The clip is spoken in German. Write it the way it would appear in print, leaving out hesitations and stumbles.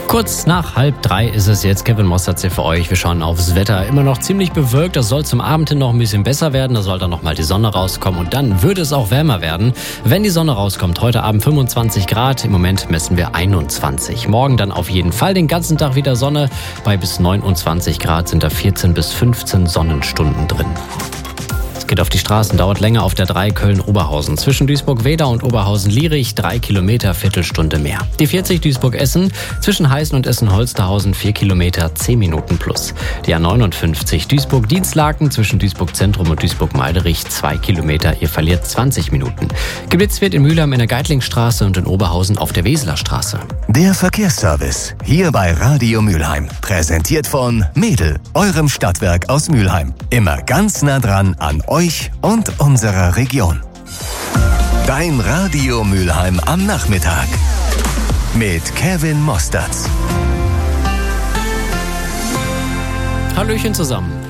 Kurz nach 2:30 ist es jetzt. Kevin Mostert hier für euch. Wir schauen aufs Wetter. Immer noch ziemlich bewölkt. Das soll zum Abend hin noch ein bisschen besser werden. Da soll dann noch mal die Sonne rauskommen. Und dann würde es auch wärmer werden, wenn die Sonne rauskommt. Heute Abend 25 Grad. Im Moment messen wir 21. Morgen dann auf jeden Fall den ganzen Tag wieder Sonne. Bei bis 29 Grad sind da 14 bis 15 Sonnenstunden drin. Geht auf die Straßen, dauert länger auf der 3 Köln-Oberhausen. Zwischen Duisburg-Wedau und Oberhausen-Lierich 3 Kilometer, Viertelstunde mehr. Die 40 Duisburg-Essen, zwischen Heißen und Essen-Holsterhausen 4 Kilometer, 10 Minuten plus. Die A59 Duisburg-Dienstlaken, zwischen Duisburg-Zentrum und Duisburg-Meiderich 2 Kilometer, ihr verliert 20 Minuten. Geblitzt wird in Mülheim in der Geitlingstraße und in Oberhausen auf der Weseler Straße. Der Verkehrsservice, hier bei Radio Mülheim. Präsentiert von Mädel, eurem Stadtwerk aus Mülheim. Immer ganz nah dran an euch und unserer Region. Dein Radio Mülheim am Nachmittag mit Kevin Mostert. Hallöchen zusammen.